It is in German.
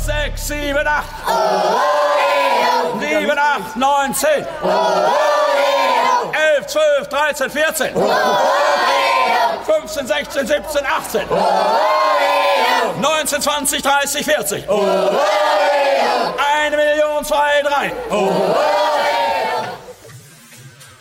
5, 6, 7, 8. 7, 8, 9, 10. 11, 12, 13, 14. 15, 16, 17, 18. 19, 20, 30, 40. 1 Million, 2, 3.